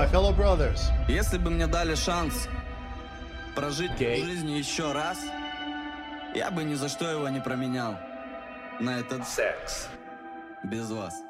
fellow brothers. Если бы мне дали шанс прожить жизнь еще раз, я бы ни за что его не променял на этот секс без вас.